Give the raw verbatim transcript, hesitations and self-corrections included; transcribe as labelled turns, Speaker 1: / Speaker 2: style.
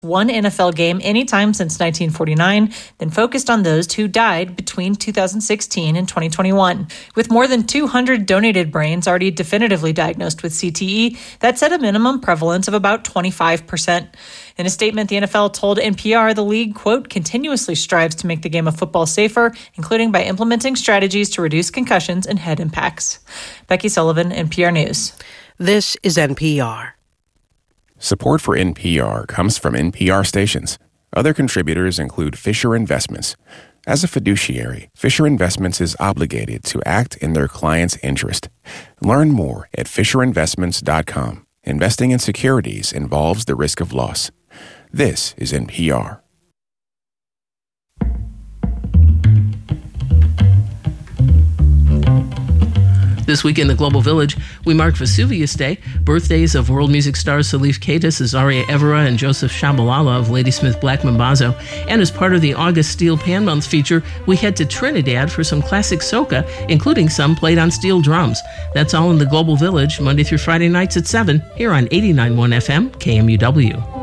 Speaker 1: one N F L game anytime since nineteen forty-nine, then focused on those who died between two thousand sixteen and twenty twenty-one. With more than two hundred donated brains already definitively diagnosed with C T E, that set a minimum prevalence of about twenty-five percent. In a statement, the N F L told N P R the league, quote, continuously strives to make the game of football safer, including by implementing strategies to reduce concussions and head impacts. Becky Sullivan, N P R News.
Speaker 2: This is N P R.
Speaker 3: Support for N P R comes from N P R stations. Other contributors include Fisher Investments. As a fiduciary, Fisher Investments is obligated to act in their client's interest. Learn more at fisher investments dot com. Investing in securities involves the risk of loss. This is N P R.
Speaker 4: This week in the Global Village, we mark Vesuvius Day, birthdays of world music stars Salif Keita, Azaria Evora, and Joseph Shabalala of Ladysmith Black Mambazo. And as part of the August Steel Pan Month feature, we head to Trinidad for some classic soca, including some played on steel drums. That's all in the Global Village, Monday through Friday nights at seven, here on eighty-nine point one F M, K M U W.